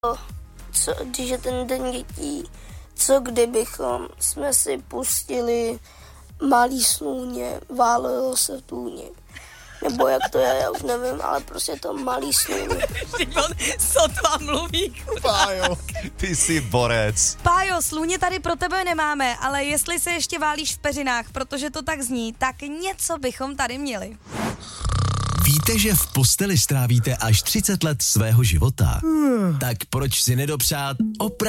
Když je ten den dětí, co kdybychom jsme si pustili Malý Slůně, válelo se v tůni. Nebo jak to je, já už nevím, ale prostě to Malý Slůně. Šimon sotva mluví. Pájo, ty jsi borec. Pájo, Slůně tady pro tebe nemáme, ale jestli se ještě válíš v peřinách, protože to tak zní, tak něco bychom tady měli. Víte, že v posteli strávíte až 30 let svého života? Tak proč si nedopřát opravdu